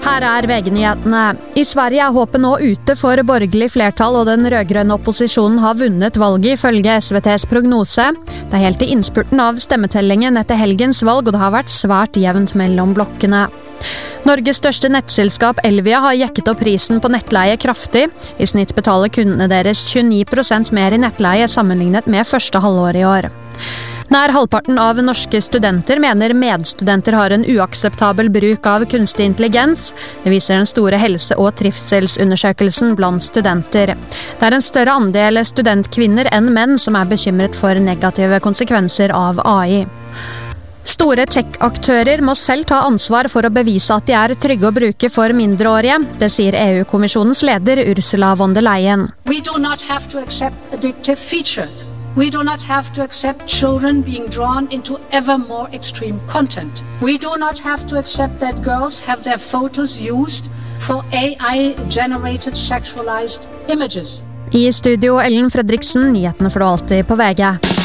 Her VG-nyhetene. I Sverige håpet nå ute for borgerlig flertall, og den rødgrønne opposisjonen har vunnet valget ifølge SVTs prognose. Det helt i innspurten av stemmetellingen etter helgens valg, og det har vært svært jevnt mellom blokkene. Norges største nettselskap Elvia har jekket opp prisen på nettleie kraftig. I snitt betaler kundene deres 29% mer i nettleie sammenlignet med første halvår i år. Nær halvparten av norske studenter mener medstudenter har en uakseptabel bruk av kunstig intelligens. Det viser den store helse- og trivselsundersøkelsen blant studenter. Det en større andel studentkvinner enn menn som bekymret for negative konsekvenser av AI. Store tech-aktører må selv ta ansvar for å bevise at de trygge å bruke for mindreårige. Det sier EU-kommisjonens leder Ursula von der Leyen. We do not have to accept addictive features. We do not have to accept children being drawn into ever more extreme content. We do not have to accept that girls have their photos used for AI-generated sexualized images. I studio Ellen Fredriksen, nyhetene får du alltid på VG.